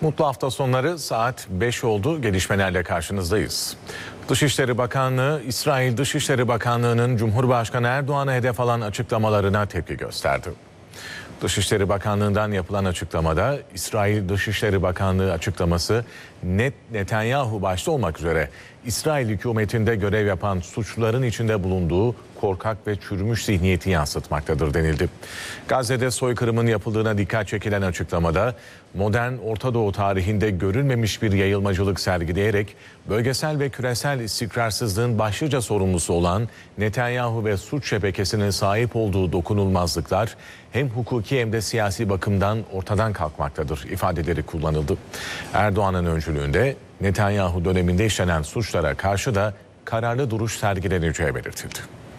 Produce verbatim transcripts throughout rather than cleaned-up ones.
Mutlu hafta sonları, saat beş oldu. Gelişmelerle karşınızdayız. Dışişleri Bakanlığı, İsrail Dışişleri Bakanlığı'nın Cumhurbaşkanı Erdoğan'a hedef alan açıklamalarına tepki gösterdi. Dışişleri Bakanlığı'ndan yapılan açıklamada İsrail Dışişleri Bakanlığı açıklaması net Netanyahu başta olmak üzere İsrail hükümetinde görev yapan suçluların içinde bulunduğu korkak ve çürümüş zihniyeti yansıtmaktadır denildi. Gazze'de soykırımın yapıldığına dikkat çekilen açıklamada modern Orta Doğu tarihinde görülmemiş bir yayılmacılık sergileyerek bölgesel ve küresel istikrarsızlığın başlıca sorumlusu olan Netanyahu ve suç şebekesinin sahip olduğu dokunulmazlıklar hem hukuki hem de siyasi bakımdan ortadan kalkmaktadır ifadeleri kullanıldı. Erdoğan'ın öncülüğünde Netanyahu döneminde işlenen suçlara karşı da kararlı duruş sergileneceği belirtildi.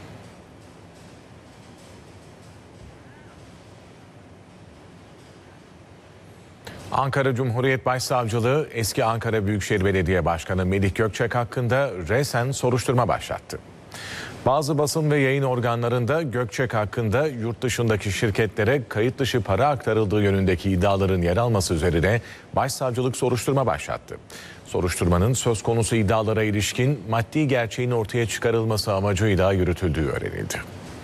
Ankara Cumhuriyet Başsavcılığı eski Ankara Büyükşehir Belediye Başkanı Melih Gökçek hakkında resen soruşturma başlattı. Bazı basın ve yayın organlarında Gökçek hakkında yurt dışındaki şirketlere kayıt dışı para aktarıldığı yönündeki iddiaların yer alması üzerine Başsavcılık soruşturma başlattı. Soruşturmanın söz konusu iddialara ilişkin maddi gerçeğin ortaya çıkarılması amacıyla yürütüldüğü öğrenildi.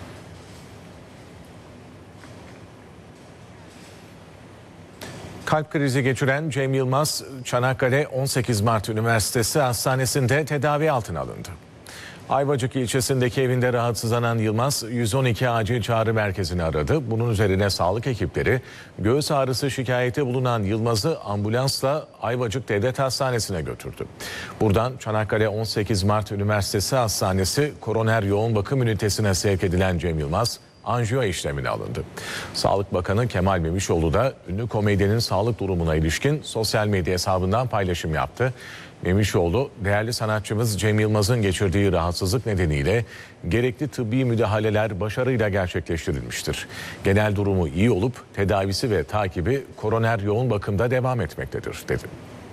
Kalp krizi geçiren Cem Yılmaz, Çanakkale on sekiz Mart Üniversitesi Hastanesi'nde tedavi altına alındı. Ayvacık ilçesindeki evinde rahatsızlanan Yılmaz, yüz on iki acil çağrı merkezini aradı. Bunun üzerine sağlık ekipleri göğüs ağrısı şikayeti bulunan Yılmaz'ı ambulansla Ayvacık Devlet Hastanesi'ne götürdü. Buradan Çanakkale on sekiz Mart Üniversitesi Hastanesi Koroner Yoğun Bakım Ünitesi'ne sevk edilen Cem Yılmaz, anjiyo işlemine alındı. Sağlık Bakanı Kemal Memişoğlu da ünlü komedyenin sağlık durumuna ilişkin sosyal medya hesabından paylaşım yaptı. Memişoğlu, değerli sanatçımız Cem Yılmaz'ın geçirdiği rahatsızlık nedeniyle gerekli tıbbi müdahaleler başarıyla gerçekleştirilmiştir. Genel durumu iyi olup tedavisi ve takibi koroner yoğun bakımda devam etmektedir, dedi.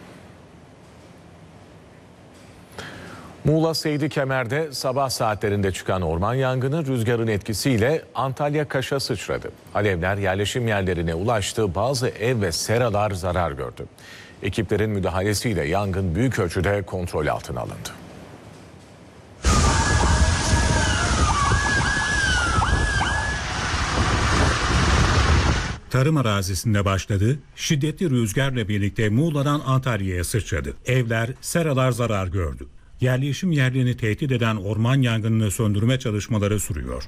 Muğla Seydi Kemer'de sabah saatlerinde çıkan orman yangını rüzgarın etkisiyle Antalya Kaş'a sıçradı. Alevler yerleşim yerlerine ulaştı, bazı ev ve seralar zarar gördü. Ekiplerin müdahalesiyle yangın büyük ölçüde kontrol altına alındı. Tarım arazisinde başladı, şiddetli rüzgarla birlikte Muğla'dan Antalya'ya sıçradı. Evler, seralar zarar gördü. Yerleşim yerlerini tehdit eden orman yangınını söndürme çalışmaları sürüyor.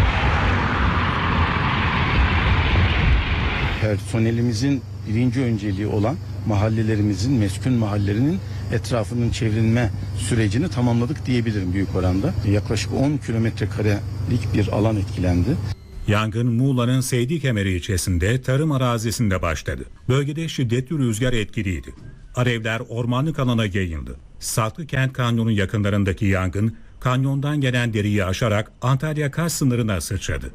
Personelimizin birinci önceliği olan mahallelerimizin, meskun mahallelerinin etrafının çevrilme sürecini tamamladık diyebilirim büyük oranda. Yaklaşık on kilometre karelik bir alan etkilendi. Yangın Muğla'nın Seydi Kemeri ilçesinde tarım arazisinde başladı. Bölgede şiddetli rüzgar etkiliydi. Alevler ormanlık alana yayıldı. Saklıkent Kanyonu yakınlarındaki yangın, kanyondan gelen deriyi aşarak Antalya-Kaş sınırına sıçradı.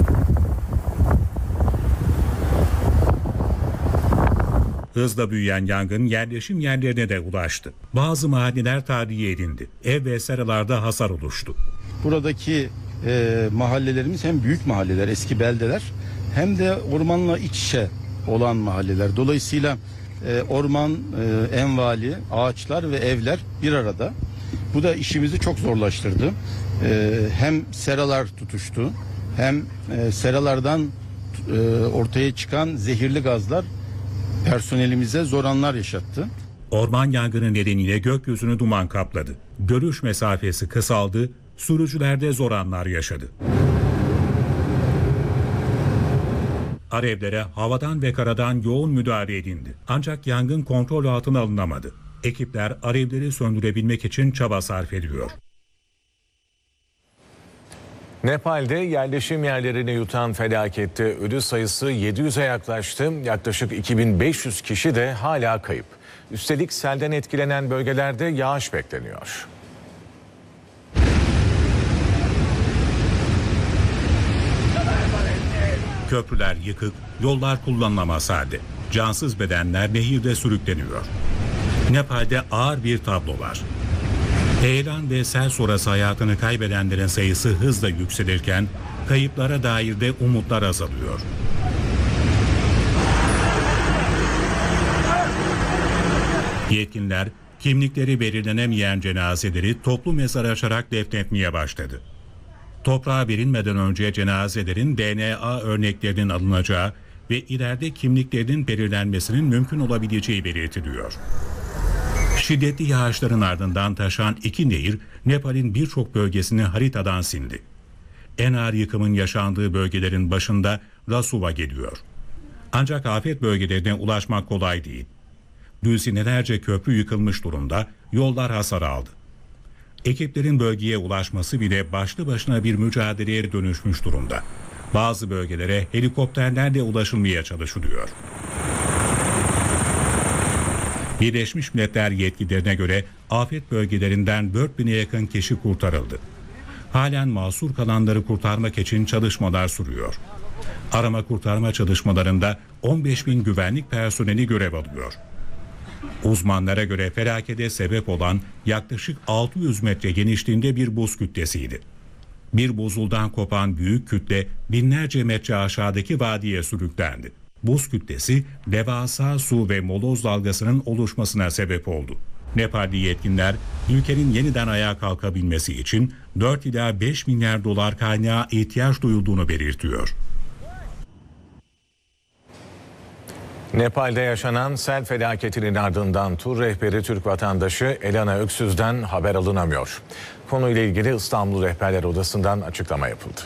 Hızla büyüyen yangın yerleşim yerlerine de ulaştı. Bazı mahalleler tahliye edildi. Ev ve seralarda hasar oluştu. Buradaki e, mahallelerimiz hem büyük mahalleler, eski beldeler hem de ormanla iç içe olan mahalleler. Dolayısıyla e, orman, e, envali, ağaçlar ve evler bir arada. Bu da işimizi çok zorlaştırdı. E, hem seralar tutuştu, hem e, seralardan e, ortaya çıkan zehirli gazlar personelimize zor anlar yaşattı. Orman yangını nedeniyle gökyüzünü duman kapladı. Görüş mesafesi kısaldı, sürücüler de zor anlar yaşadı. Alevlere havadan ve karadan yoğun müdahale edildi. Ancak yangın kontrol altına alınamadı. Ekipler alevleri söndürebilmek için çaba sarf ediyor. Nepal'de yerleşim yerlerini yutan felakette ölü sayısı yedi yüze yaklaştı. Yaklaşık iki bin beş yüz kişi de hala kayıp. Üstelik selden etkilenen bölgelerde yağış bekleniyor. Köprüler yıkık, yollar kullanılamaz halde. Cansız bedenler nehirde sürükleniyor. Nepal'de ağır bir tablo var. Heyelan ve sel sonrası hayatını kaybedenlerin sayısı hızla yükselirken kayıplara dair de umutlar azalıyor. Yetkililer kimlikleri belirlenemeyen cenazeleri toplu mezar açarak defnetmeye başladı. Toprağa verilmeden önce cenazelerin D N A örneklerinin alınacağı ve ileride kimliklerinin belirlenmesinin mümkün olabileceği belirtiliyor. Şiddetli yağışların ardından taşan iki nehir Nepal'in birçok bölgesini haritadan sildi. En ağır yıkımın yaşandığı bölgelerin başında Rasuva geliyor. Ancak afet bölgelerine ulaşmak kolay değil. Düzinelerce köprü yıkılmış durumda, yollar hasar aldı. Ekiplerin bölgeye ulaşması bile başlı başına bir mücadeleye dönüşmüş durumda. Bazı bölgelere helikopterlerle ulaşılmaya çalışılıyor. Birleşmiş Milletler yetkililerine göre afet bölgelerinden dört bine yakın kişi kurtarıldı. Halen mahsur kalanları kurtarmak için çalışmalar sürüyor. Arama kurtarma çalışmalarında on beş bin güvenlik personeli görev alıyor. Uzmanlara göre felakete sebep olan yaklaşık altı yüz metre genişliğinde bir buz kütlesiydi. Bir buzuldan kopan büyük kütle binlerce metre aşağıdaki vadiye sürüklendi. Buz kütlesi devasa su ve moloz dalgasının oluşmasına sebep oldu. Nepalli yetkililer ülkenin yeniden ayağa kalkabilmesi için dört ila beş milyar dolar kaynağa ihtiyaç duyulduğunu belirtiyor. Nepal'de yaşanan sel felaketinin ardından tur rehberi Türk vatandaşı Elana Öksüz'den haber alınamıyor. Konuyla ilgili İstanbul Rehberler Odası'ndan açıklama yapıldı.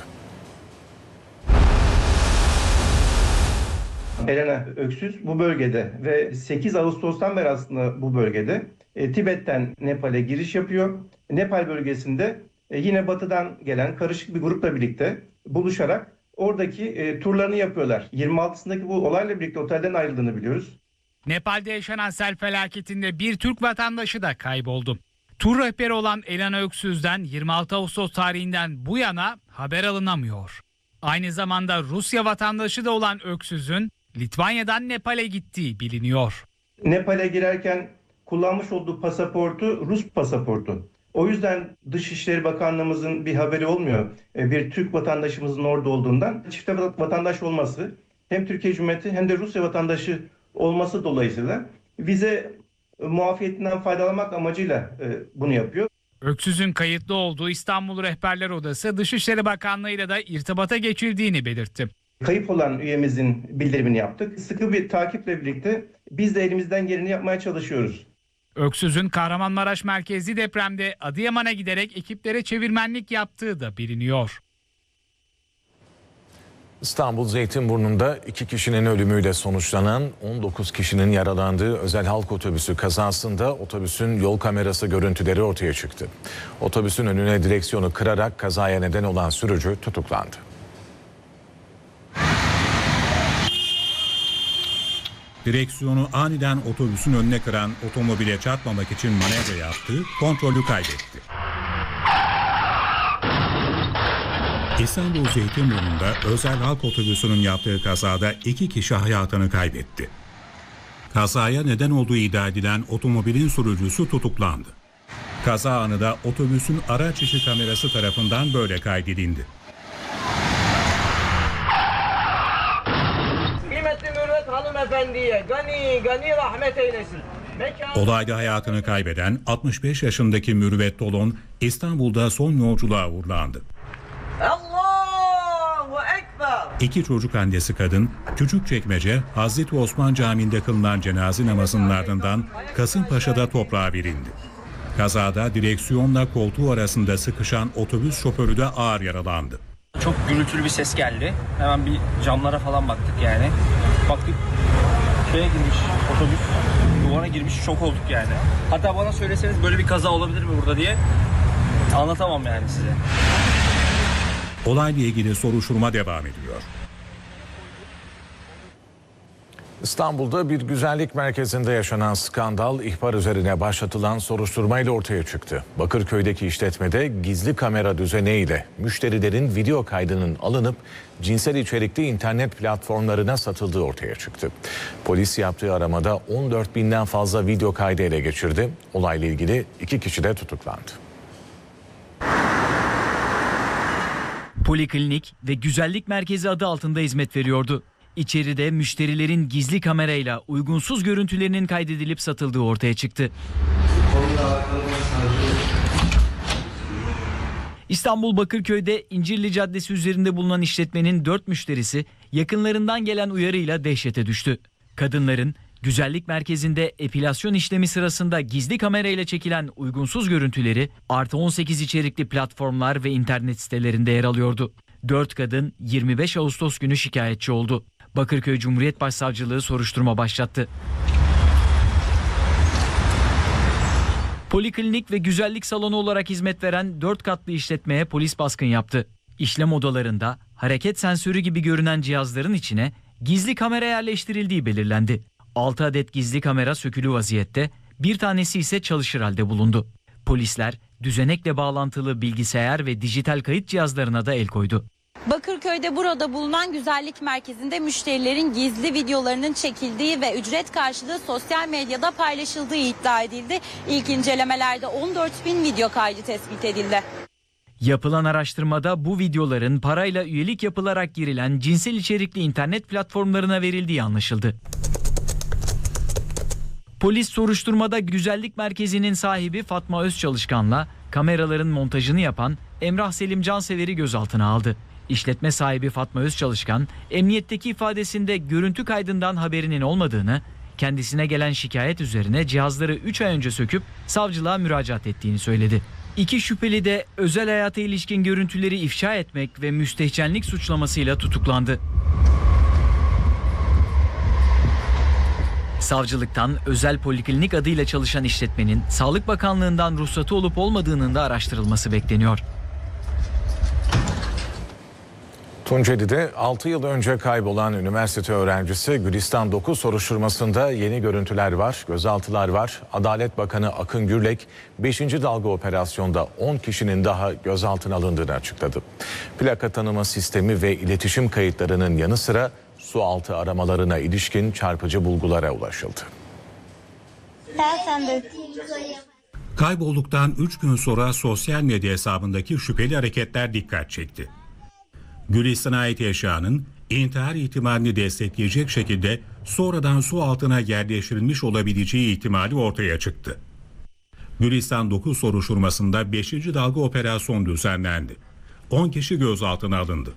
Elana Öksüz bu bölgede ve sekiz Ağustos'tan beri aslında bu bölgede. E, Tibet'ten Nepal'e giriş yapıyor. Nepal bölgesinde e, yine batıdan gelen karışık bir grupla birlikte buluşarak oradaki e, turlarını yapıyorlar. yirmi altısındaki bu olayla birlikte otelden ayrıldığını biliyoruz. Nepal'de yaşanan sel felaketinde bir Türk vatandaşı da kayboldu. Tur rehberi olan Elana Öksüz'den yirmi altı Ağustos tarihinden bu yana haber alınamıyor. Aynı zamanda Rusya vatandaşı da olan Öksüz'ün Litvanya'dan Nepal'e gittiği biliniyor. Nepal'e girerken kullanmış olduğu pasaportu Rus pasaportu. O yüzden Dışişleri Bakanlığımızın bir haberi olmuyor. Bir Türk vatandaşımızın orada olduğundan. Çifte vatandaş olması hem Türkiye Cumhuriyeti hem de Rusya vatandaşı olması dolayısıyla vize muafiyetinden faydalanmak amacıyla bunu yapıyor. Öksüz'ün kayıtlı olduğu İstanbul Rehberler Odası Dışişleri Bakanlığı ile de irtibata geçildiğini belirtti. Kayıp olan üyemizin bildirimini yaptık. Sıkı bir takiple birlikte biz de elimizden geleni yapmaya çalışıyoruz. Öksüz'ün Kahramanmaraş merkezli depremde Adıyaman'a giderek ekiplere çevirmenlik yaptığı da biliniyor. İstanbul Zeytinburnu'nda iki kişinin ölümüyle sonuçlanan on dokuz kişinin yaralandığı özel halk otobüsü kazasında otobüsün yol kamerası görüntüleri ortaya çıktı. Otobüsün önüne direksiyonu kırarak kazaya neden olan sürücü tutuklandı. Direksiyonu aniden otobüsün önüne kıran otomobile çarpmamak için manevra yaptı, kontrolü kaybetti. İstanbul Zeytinburnu'nda özel halk otobüsünün yaptığı kazada iki kişi hayatını kaybetti. Kazaya neden olduğu iddia edilen otomobilin sürücüsü tutuklandı. Kaza anı da otobüsün araç içi kamerası tarafından böyle kaydedildi. Kıymetli Mürvet hanımefendiye gani gani rahmet eylesin. Mekan... Olayda hayatını kaybeden altmış beş yaşındaki Mürvet Dolon İstanbul'da son yolculuğa uğurlandı. Allahu Ekber. İki çocuk annesi kadın, Küçükçekmece Hazreti Osman Camii'nde kılınan cenaze namazının ardından Kasımpaşa'da toprağa verildi. Kazada direksiyonla koltuğu arasında sıkışan otobüs şoförü de ağır yaralandı. Çok gürültülü bir ses geldi. Hemen bir camlara falan baktık yani. Baktık şeye girmiş otobüs, duvara girmiş, şok olduk yani. Hatta bana söyleseniz böyle bir kaza olabilir mi burada diye anlatamam yani size. Olayla ilgili soruşturma devam ediyor. İstanbul'da bir güzellik merkezinde yaşanan skandal ihbar üzerine başlatılan soruşturmayla ortaya çıktı. Bakırköy'deki işletmede gizli kamera düzeneğiyle müşterilerin video kaydının alınıp cinsel içerikli internet platformlarına satıldığı ortaya çıktı. Polis yaptığı aramada on dört binden fazla video kaydı ele geçirdi. Olayla ilgili iki kişi de tutuklandı. Poliklinik ve güzellik merkezi adı altında hizmet veriyordu. İçeride müşterilerin gizli kamerayla uygunsuz görüntülerinin kaydedilip satıldığı ortaya çıktı. İstanbul Bakırköy'de İncirli Caddesi üzerinde bulunan işletmenin dört müşterisi yakınlarından gelen uyarıyla dehşete düştü. Kadınların güzellik merkezinde epilasyon işlemi sırasında gizli kamerayla çekilen uygunsuz görüntüleri artı on sekiz içerikli platformlar ve internet sitelerinde yer alıyordu. dört kadın yirmi beş Ağustos günü şikayetçi oldu. Bakırköy Cumhuriyet Başsavcılığı soruşturma başlattı. Poliklinik ve güzellik salonu olarak hizmet veren dört katlı işletmeye polis baskın yaptı. İşlem odalarında hareket sensörü gibi görünen cihazların içine gizli kamera yerleştirildiği belirlendi. altı adet gizli kamera sökülü vaziyette, bir tanesi ise çalışır halde bulundu. Polisler düzenekle bağlantılı bilgisayar ve dijital kayıt cihazlarına da el koydu. Bakırköy'de burada bulunan güzellik merkezinde müşterilerin gizli videolarının çekildiği ve ücret karşılığı sosyal medyada paylaşıldığı iddia edildi. İlk incelemelerde on dört bin video kaydı tespit edildi. Yapılan araştırmada bu videoların parayla üyelik yapılarak girilen cinsel içerikli internet platformlarına verildiği anlaşıldı. Polis soruşturmada güzellik merkezinin sahibi Fatma Özçalışkan'la kameraların montajını yapan Emrah Selim Cansever'i gözaltına aldı. İşletme sahibi Fatma Özçalışkan, emniyetteki ifadesinde görüntü kaydından haberinin olmadığını, kendisine gelen şikayet üzerine cihazları üç ay önce söküp savcılığa müracaat ettiğini söyledi. İki şüpheli de özel hayata ilişkin görüntüleri ifşa etmek ve müstehcenlik suçlamasıyla tutuklandı. Savcılıktan özel poliklinik adıyla çalışan işletmenin Sağlık Bakanlığı'ndan ruhsatı olup olmadığının da araştırılması bekleniyor. Tunceli'de altı yıl önce kaybolan üniversite öğrencisi Gülistan dokuz soruşturmasında yeni görüntüler var, gözaltılar var. Adalet Bakanı Akın Gürlek beşinci dalga operasyonda on kişinin daha gözaltına alındığını açıkladı. Plaka tanıma sistemi ve iletişim kayıtlarının yanı sıra sualtı aramalarına ilişkin çarpıcı bulgulara ulaşıldı. Kaybolduktan üç gün sonra sosyal medya hesabındaki şüpheli hareketler dikkat çekti. Gülistan'a ait eşyanın intihar ihtimalini destekleyecek şekilde sonradan su altına yerleştirilmiş olabileceği ihtimali ortaya çıktı. Gülistan dokuz soruşturmasında beşinci dalga operasyon düzenlendi. on kişi gözaltına alındı.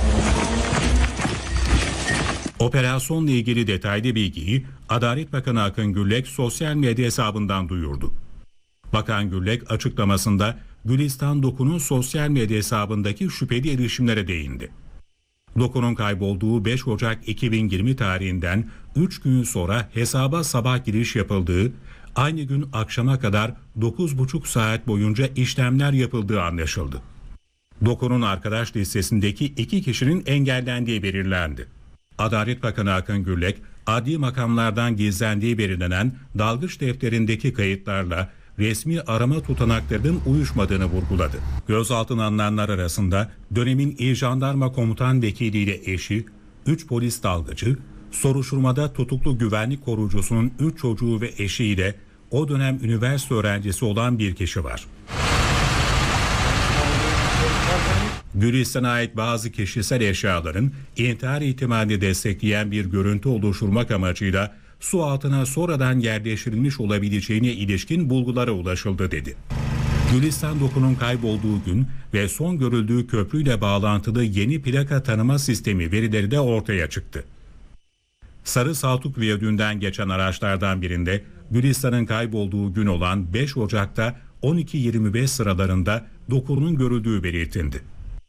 Operasyonla ilgili detaylı bilgiyi Adalet Bakanı Akın Gürlek sosyal medya hesabından duyurdu. Bakan Gürlek açıklamasında Gülistan dokuzun sosyal medya hesabındaki şüpheli erişimlere değindi. Doku'nun kaybolduğu beş Ocak iki bin yirmi tarihinden üç gün sonra hesaba sabah giriş yapıldığı, aynı gün akşama kadar dokuz buçuk saat boyunca işlemler yapıldığı anlaşıldı. Doku'nun arkadaş listesindeki iki kişinin engellendiği belirlendi. Adalet Bakanı Akın Gürlek, adli makamlardan gizlendiği belirlenen dalgıç defterindeki kayıtlarla resmi arama tutanaklarının uyuşmadığını vurguladı. Gözaltına alınanlar arasında dönemin İl Jandarma Komutan Vekiliyle eşi, üç polis dalgıcı, soruşturmada tutuklu güvenlik korucusunun üç çocuğu ve eşiyle o dönem üniversite öğrencisi olan bir kişi var. Gülistan'a ait bazı kişisel eşyaların intihar ihtimalini destekleyen bir görüntü oluşturmak amacıyla su altına sonradan yerleştirilmiş olabileceğine ilişkin bulgulara ulaşıldı dedi. Gülistan Doku'nun kaybolduğu gün ve son görüldüğü köprüyle bağlantılı yeni plaka tanıma sistemi verileri de ortaya çıktı. Sarı Saltuk Viyadüğü'nden geçen araçlardan birinde Gülistan'ın kaybolduğu gün olan beş Ocak'ta on iki yirmi beş sıralarında Doku'nun görüldüğü belirtildi.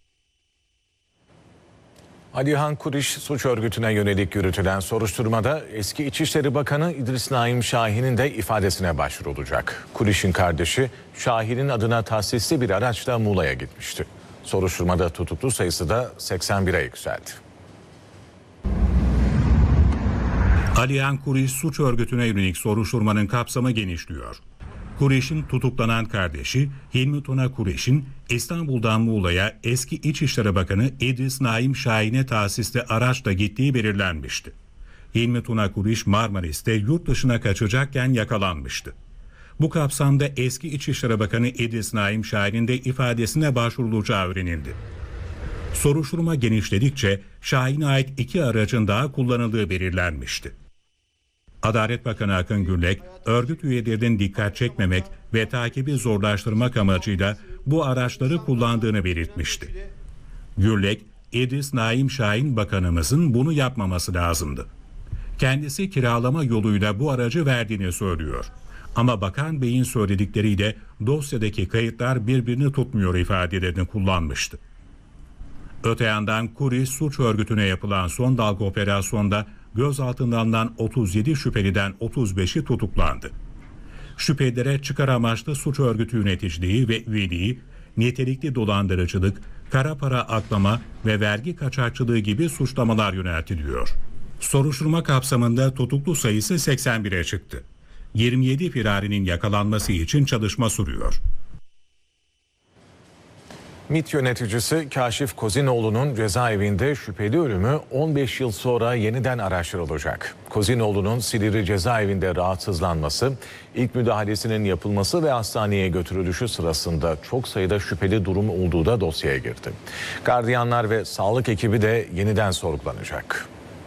Alihan Kuriş suç örgütüne yönelik yürütülen soruşturmada eski İçişleri Bakanı İdris Naim Şahin'in de ifadesine başvurulacak. Kuriş'in kardeşi Şahin'in adına tahsisli bir araçla Muğla'ya gitmişti. Soruşturmada tutuklu sayısı da seksen bire yükseldi. Alihan Kuriş suç örgütüne yönelik soruşturmanın kapsamı genişliyor. Kuriş'in tutuklanan kardeşi Hilmi Tuna Kuriş'in İstanbul'dan Muğla'ya eski İçişleri Bakanı İdris Naim Şahin'e tahsisli araçla gittiği belirlenmişti. Hilmi Tuna Kuriş Marmaris'te yurt dışına kaçacakken yakalanmıştı. Bu kapsamda eski İçişleri Bakanı İdris Naim Şahin'in de ifadesine başvurulacağı öğrenildi. Soruşturma genişledikçe Şahin'e ait iki aracın daha kullanıldığı belirlenmişti. Adalet Bakanı Akın Gürlek, örgüt üyelerinin dikkat çekmemek ve takibi zorlaştırmak amacıyla bu araçları kullandığını belirtmişti. Gürlek, İdris Naim Şahin Bakanımızın bunu yapmaması lazımdı. Kendisi kiralama yoluyla bu aracı verdiğini söylüyor. Ama Bakan Bey'in söyledikleriyle dosyadaki kayıtlar birbirini tutmuyor ifadelerini kullanmıştı. Öte yandan Kuri suç örgütüne yapılan son dalga operasyonda gözaltına alınan otuz yedi şüpheliden otuz beşi tutuklandı. Şüphelilere çıkar amaçlı suç örgütü yöneticiliği ve üyeliği, nitelikli dolandırıcılık, kara para aklama ve vergi kaçakçılığı gibi suçlamalar yöneltiliyor. Soruşturma kapsamında tutuklu sayısı seksen bire çıktı. yirmi yedi firarinin yakalanması için çalışma sürüyor. MİT yöneticisi Kaşif Kozinoğlu'nun cezaevinde şüpheli ölümü on beş yıl sonra yeniden araştırılacak. Kozinoğlu'nun Silivri cezaevinde rahatsızlanması, ilk müdahalesinin yapılması ve hastaneye götürülüşü sırasında çok sayıda şüpheli durum olduğu da dosyaya girdi. Gardiyanlar ve sağlık ekibi de yeniden sorgulanacak.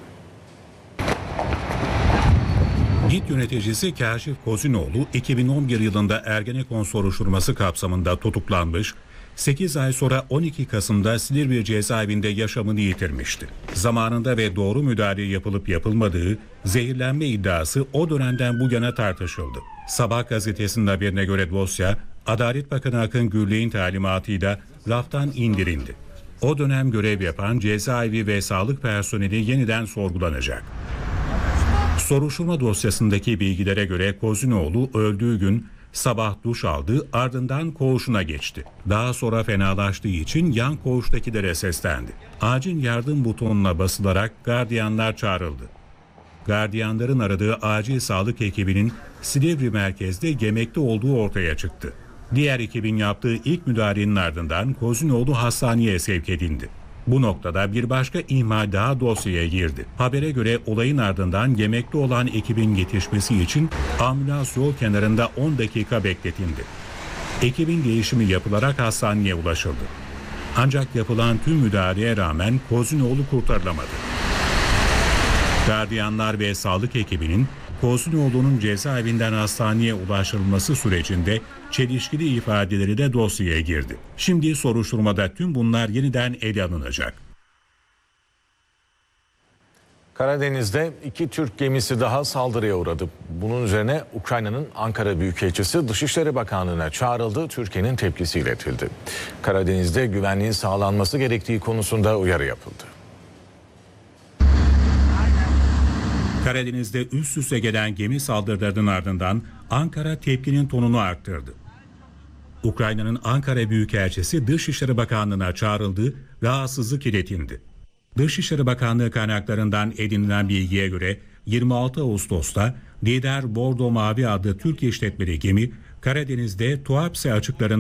MİT yöneticisi Kaşif Kozinoğlu iki bin on bir yılında Ergenekon soruşturması kapsamında tutuklanmış, sekiz ay sonra on iki Kasım'da Silivri cezaevinde yaşamını yitirmişti. Zamanında ve doğru müdahale yapılıp yapılmadığı zehirlenme iddiası o dönemden bu yana tartışıldı. Sabah gazetesinin haberine göre dosya Adalet Bakanı Akın Gürlek'in talimatıyla raftan indirildi. O dönem görev yapan cezaevi ve sağlık personeli yeniden sorgulanacak. Soruşturma dosyasındaki bilgilere göre Kozinoğlu öldüğü gün sabah duş aldı, ardından koğuşuna geçti. Daha sonra fenalaştığı için yan koğuştakilere seslendi. Acil yardım butonuna basılarak gardiyanlar çağrıldı. Gardiyanların aradığı acil sağlık ekibinin Silivri merkezde yemekte olduğu ortaya çıktı. Diğer ekibin yaptığı ilk müdahalenin ardından Kozinoğlu hastaneye sevk edildi. Bu noktada bir başka ihmal daha dosyaya girdi. Habere göre olayın ardından yemekte olan ekibin yetişmesi için ambulans yol kenarında on dakika bekletildi. Ekibin değişimi yapılarak hastaneye ulaşıldı. Ancak yapılan tüm müdahaleye rağmen Kozinoğlu kurtarılamadı. Gardiyanlar ve sağlık ekibinin Kozinoğlu'nun cezaevinden hastaneye ulaştırılması sürecinde çelişkili ifadeleri de dosyaya girdi. Şimdi soruşturmada tüm bunlar yeniden ele alınacak. Karadeniz'de iki Türk gemisi daha saldırıya uğradı. Bunun üzerine Ukrayna'nın Ankara Büyükelçisi Dışişleri Bakanlığı'na çağrıldı, Türkiye'nin tepkisi iletildi. Karadeniz'de güvenliğin sağlanması gerektiği konusunda uyarı yapıldı. Karadeniz'de üst üste gelen gemi saldırılarının ardından Ankara tepkinin tonunu arttırdı. Ukrayna'nın Ankara Büyükelçisi Dışişleri Bakanlığı'na çağrıldı, rahatsızlık iletildi. Dışişleri Bakanlığı kaynaklarından edinilen bilgiye göre yirmi altı Ağustos'ta Lider Bordo Mavi adlı Türk işletmeli gemi Karadeniz'de Tuapse açıklarında